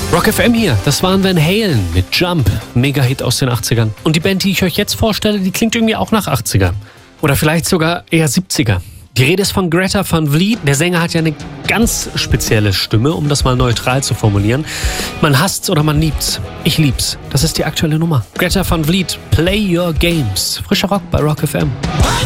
Rock FM hier, das waren Van Halen mit Jump, Mega-Hit aus den 80ern. Und die Band, die ich euch jetzt vorstelle, die klingt irgendwie auch nach 80er. Oder vielleicht sogar eher 70er. Die Rede ist von Greta Van Vliet. Der Sänger hat ja eine ganz spezielle Stimme, um das mal neutral zu formulieren. Man hasst's oder man liebt's. Ich lieb's. Das ist die aktuelle Nummer. Greta Van Vliet, Play Your Games. Frischer Rock bei Rock FM.